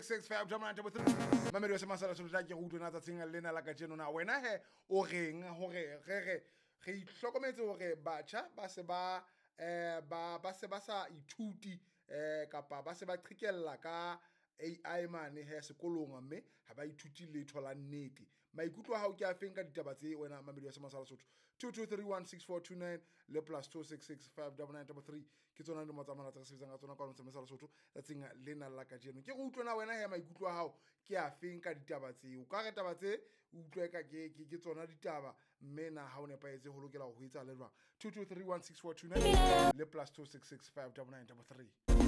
65 jamana with mamedi se masala so tla ke go utona tsatsing lena la ka jeno na wena he o reng hore re ihlokometse hore batjha ba se ba sa ithuti kapa ba se ba qhekella ka AI mane he sekolong mme ha ba ithuti letho la nnete maikutlo a hao ke a feng ka ditaba tse wena mamedi wa semasala sotho 22316429 le +26659933 ke tsona di motsamana tsa sebetsang ka tsona kwa semasala sotho tsatsing lena la ka jeno ke go utlwana wena he maikutlo a hao ke a feng ka ditaba tse o ka re taba tse o utlwe ka ke tsona ditaba mme na ha o nepaetse ho lokela ho etsa le jwang 22316429 le +26659933